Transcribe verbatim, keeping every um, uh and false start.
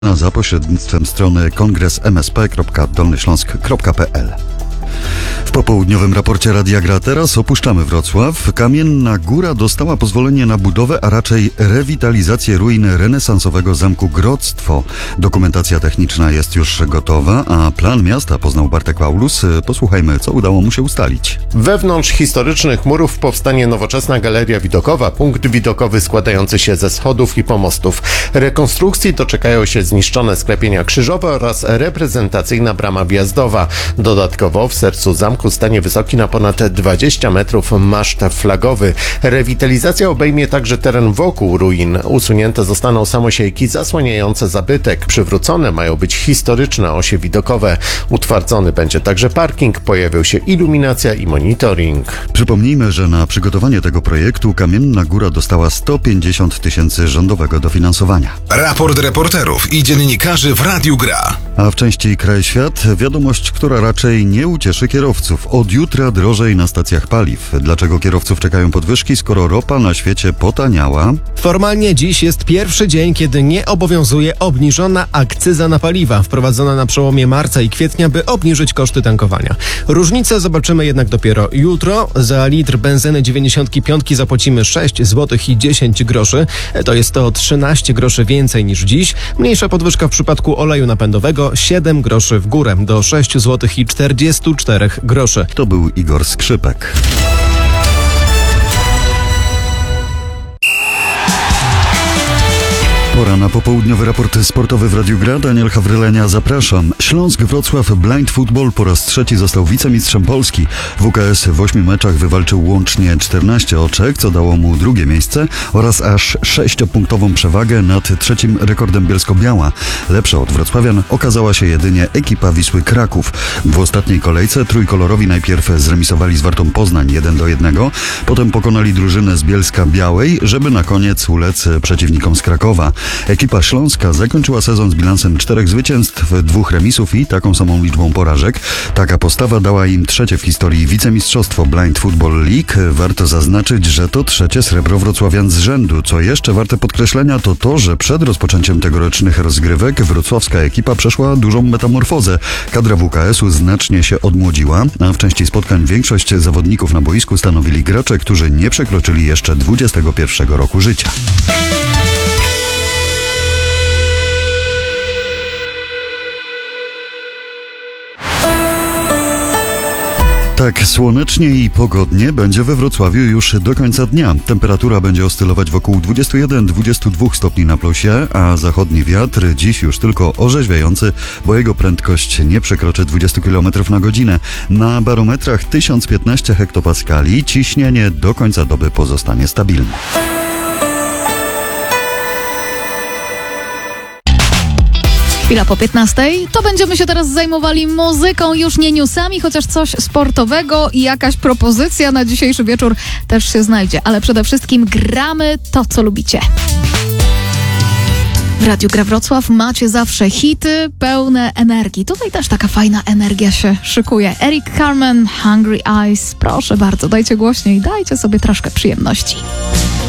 za pośrednictwem strony kongres m s p kropka dolnyśląsk kropka p l. W popołudniowym raporcie Radia Gra teraz opuszczamy Wrocław. Kamienna Góra dostała pozwolenie na budowę, a raczej rewitalizację ruin renesansowego zamku Grodztwo. Dokumentacja techniczna jest już gotowa, a plan miasta poznał Bartek Paulus. Posłuchajmy, co udało mu się ustalić. Wewnątrz historycznych murów powstanie nowoczesna galeria widokowa, punkt widokowy składający się ze schodów i pomostów. Rekonstrukcji doczekają się zniszczone sklepienia krzyżowe oraz reprezentacyjna brama wjazdowa. Dodatkowo w sercu zamku stanie wysoki na ponad dwadzieścia metrów maszt flagowy. Rewitalizacja obejmie także teren wokół ruin. Usunięte zostaną samosiejki zasłaniające zabytek. Przywrócone mają być historyczne osie widokowe. Utwardzony będzie także parking, pojawią się iluminacja i monitoring. Przypomnijmy, że na przygotowanie tego projektu Kamienna Góra dostała sto pięćdziesiąt tysięcy rządowego dofinansowania. Raport reporterów i dziennikarzy w Radiu Gra. A w części Kraj Świat wiadomość, która raczej nie ucieszy kierowców. Od jutra drożej na stacjach paliw. Dlaczego kierowców czekają podwyżki, skoro ropa na świecie potaniała? Formalnie dziś jest pierwszy dzień, kiedy nie obowiązuje obniżona akcyza na paliwa, wprowadzona na przełomie marca i kwietnia, by obniżyć koszty tankowania. Różnicę zobaczymy jednak dopiero jutro. Za litr benzyny dziewięćdziesiąt pięć zapłacimy sześć złotych i dziesięć groszy. To jest to o trzynaście groszy więcej niż dziś. Mniejsza podwyżka w przypadku oleju napędowego siedem groszy w górę do sześć złotych i czterdzieści cztery groszy. To był Igor Skrzypek. Pora na popołudniowy raport sportowy w Radiu Gra. Daniel Hawrylenia, zapraszam. Śląsk Wrocław Blind Football po raz trzeci został wicemistrzem Polski. W K S w ośmiu meczach wywalczył łącznie czternaście oczek, co dało mu drugie miejsce oraz aż sześciopunktową przewagę nad trzecim rekordem Bielsko-Biała. Lepsza od wrocławian okazała się jedynie ekipa Wisły Kraków. W ostatniej kolejce trójkolorowi najpierw zremisowali z Wartą Poznań jeden do jednego, potem pokonali drużynę z Bielska-Białej, żeby na koniec ulec przeciwnikom z Krakowa. Ekipa śląska zakończyła sezon z bilansem czterech zwycięstw, dwóch remisów i taką samą liczbą porażek. Taka postawa dała im trzecie w historii wicemistrzostwo Blind Football League. Warto zaznaczyć, że to trzecie srebro wrocławian z rzędu. Co jeszcze warte podkreślenia, to to, że przed rozpoczęciem tegorocznych rozgrywek wrocławska ekipa przeszła dużą metamorfozę. Kadra W K S u znacznie się odmłodziła, a w części spotkań większość zawodników na boisku stanowili gracze, którzy nie przekroczyli jeszcze dwudziestego pierwszego roku życia. Tak słonecznie i pogodnie będzie we Wrocławiu już do końca dnia. Temperatura będzie oscylować wokół dwudziestu jeden do dwudziestu dwóch stopni na plusie, a zachodni wiatr dziś już tylko orzeźwiający, bo jego prędkość nie przekroczy dwudziestu kilometrów na godzinę. Na barometrach tysiąc piętnaście hektopaskali, ciśnienie do końca doby pozostanie stabilne. Chwila po piętnastej, to będziemy się teraz zajmowali muzyką, już nie newsami, chociaż coś sportowego i jakaś propozycja na dzisiejszy wieczór też się znajdzie, ale przede wszystkim gramy to, co lubicie. W Radiu Gra Wrocław macie zawsze hity pełne energii. Tutaj też taka fajna energia się szykuje. Eric Carmen, Hungry Eyes. Proszę bardzo, dajcie głośniej, dajcie sobie troszkę przyjemności.